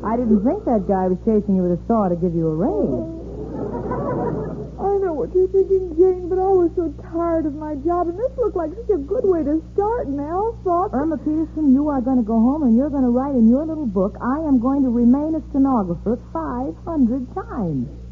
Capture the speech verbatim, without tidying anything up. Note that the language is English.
I didn't think that guy was chasing you with a saw to give you a raise. I know what you're thinking, Jane, but I was so tired of my job, and this looked like such a good way to start, and I all thought... Irma Peterson, you are going to go home, and you're going to write in your little book, I am going to remain a stenographer five hundred times.